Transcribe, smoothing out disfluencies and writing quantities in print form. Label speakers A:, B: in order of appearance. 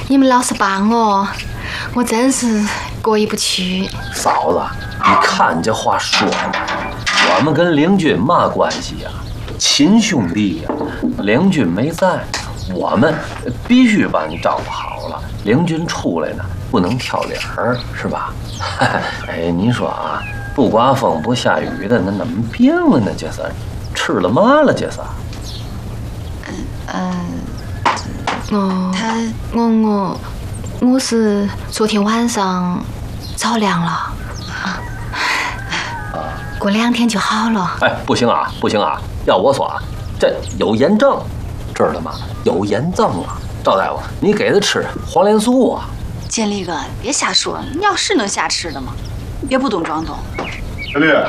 A: 你们老是帮我真是过意不去。
B: 嫂子，你看这话说的，我们跟灵君嘛关系呀？亲兄弟呀！灵君没在，我们必须把你照顾好了。灵君出来呢，不能挑理儿，是吧？哎，你说啊，不刮风不下雨的，那怎么病了呢？这是吃了嘛了？这是？
A: 我是昨天晚上着凉了过2天就好了。
B: 哎，不行啊，不行啊！要我说啊，这有炎症，知道吗？有炎症啊！赵大夫，你给他吃黄连素啊！
C: 建立哥，别瞎说，你要是能瞎吃的吗？别不懂装懂。
D: 小丽。